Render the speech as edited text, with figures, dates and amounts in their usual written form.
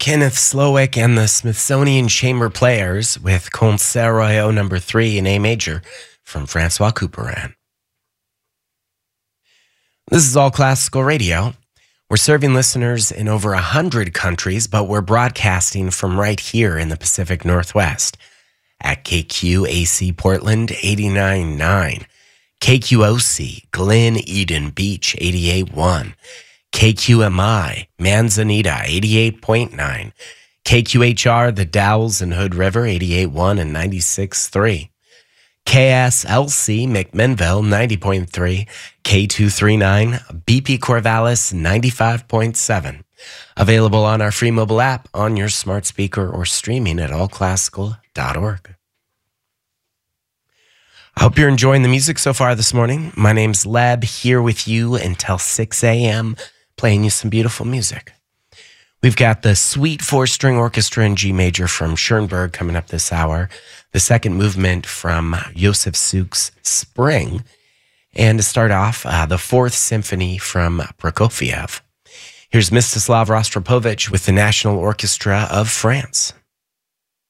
Kenneth Slowick and the Smithsonian Chamber Players with Concert Royal No. 3 in A major from Francois Couperin. This is All Classical Radio. We're serving listeners in over 100 countries, but we're broadcasting from right here in the Pacific Northwest at KQAC Portland 89.9, KQOC Glen Eden Beach 88.1, KQMI Manzanita 88.9, KQHR The Dalles and Hood River 88.1 and 96.3, KSLC McMinnville 90.3, K239 BP Corvallis 95.7. Available on our free mobile app, on your smart speaker, or streaming at allclassical.org. I hope you're enjoying the music so far this morning. My name's Leb, here with you until 6 a.m., playing you some beautiful music. We've got the Suite 4-String Orchestra in G major from Schoenberg coming up this hour, the second movement from Josef Suk's Spring, and to start off, the Fourth Symphony from Prokofiev. Here's Mstislav Rostropovich with the National Orchestra of France.